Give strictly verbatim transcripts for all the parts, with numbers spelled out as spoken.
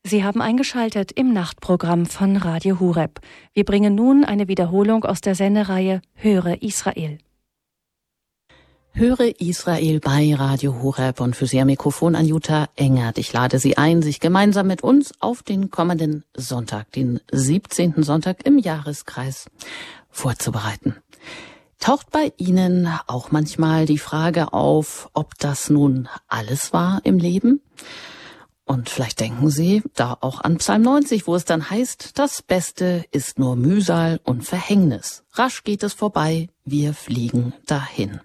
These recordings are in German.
Sie haben eingeschaltet im Nachtprogramm von Radio Horeb. Wir bringen nun eine Wiederholung aus der Sendereihe Höre Israel. Höre Israel bei Radio Horeb und für Sie am Mikrofon Anjuta Engert. Ich lade Sie ein, sich gemeinsam mit uns auf den kommenden Sonntag, den siebzehnten Sonntag im Jahreskreis, vorzubereiten. Taucht bei Ihnen auch manchmal die Frage auf, ob das nun alles war im Leben? Und vielleicht denken Sie da auch an Psalm neunzig, wo es dann heißt, das Beste ist nur Mühsal und Verhängnis. Rasch geht es vorbei, wir fliegen dahin.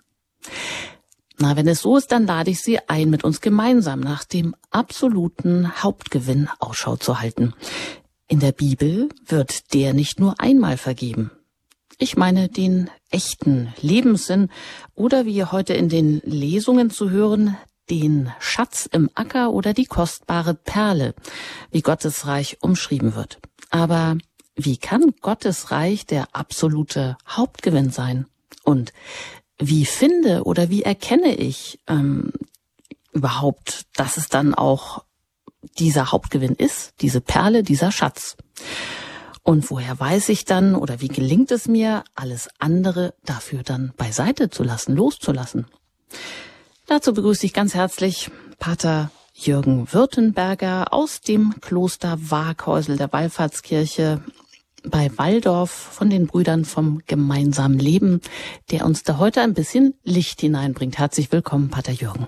Na, wenn es so ist, dann lade ich Sie ein, mit uns gemeinsam nach dem absoluten Hauptgewinn Ausschau zu halten. In der Bibel wird der nicht nur einmal vergeben. Ich meine den echten Lebenssinn oder wie heute in den Lesungen zu hören, den Schatz im Acker oder die kostbare Perle, wie Gottes Reich umschrieben wird. Aber wie kann Gottes Reich der absolute Hauptgewinn sein? Und wie finde oder wie erkenne ich ähm, überhaupt, dass es dann auch dieser Hauptgewinn ist, diese Perle, dieser Schatz? Und woher weiß ich dann oder wie gelingt es mir, alles andere dafür dann beiseite zu lassen, loszulassen? Dazu begrüße ich ganz herzlich Pater Jürgen Württemberger aus dem Kloster Waaghäusel der Wallfahrtskirche bei Walldorf von den Brüdern vom gemeinsamen Leben, der uns da heute ein bisschen Licht hineinbringt. Herzlich willkommen, Pater Jürgen.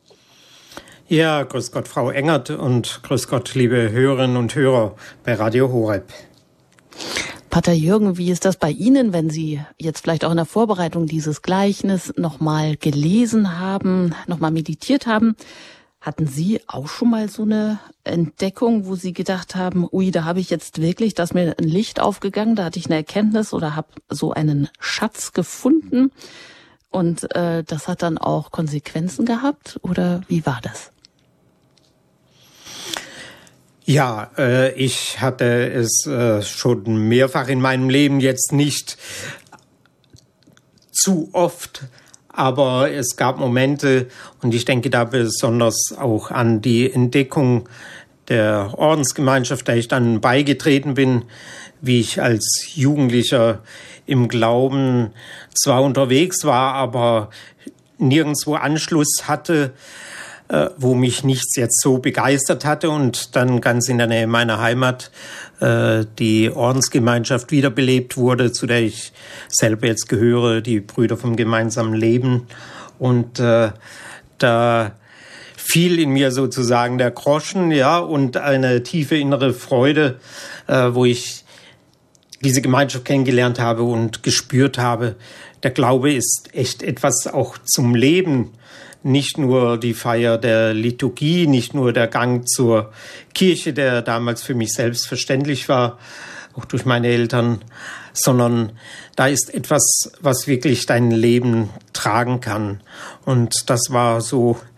Ja, grüß Gott, Frau Engert, und grüß Gott, liebe Hörerinnen und Hörer bei Radio Horeb. Pater Jürgen, wie ist das bei Ihnen, wenn Sie jetzt vielleicht auch in der Vorbereitung dieses Gleichnis nochmal gelesen haben, nochmal meditiert haben? Hatten Sie auch schon mal so eine Entdeckung, wo Sie gedacht haben, ui, da habe ich jetzt wirklich, da ist mir ein Licht aufgegangen, da hatte ich eine Erkenntnis oder habe so einen Schatz gefunden und äh, das hat dann auch Konsequenzen gehabt? Oder wie war das? Ja, äh, ich hatte es äh, schon mehrfach in meinem Leben, jetzt nicht zu oft, aber es gab Momente, und ich denke da besonders auch an die Entdeckung der Ordensgemeinschaft, der ich dann beigetreten bin, wie ich als Jugendlicher im Glauben zwar unterwegs war, aber nirgendwo Anschluss hatte, wo mich nichts jetzt so begeistert hatte, und dann ganz in der Nähe meiner Heimat äh, die Ordensgemeinschaft wiederbelebt wurde, zu der ich selber jetzt gehöre, die Brüder vom gemeinsamen Leben. Und äh, da fiel in mir sozusagen der Groschen, ja, und eine tiefe innere Freude, äh, wo ich diese Gemeinschaft kennengelernt habe und gespürt habe, der Glaube ist echt etwas auch zum Leben. Nicht nur die Feier der Liturgie, nicht nur der Gang zur Kirche, der damals für mich selbstverständlich war, auch durch meine Eltern, sondern da ist etwas, was wirklich dein Leben tragen kann. Und das war so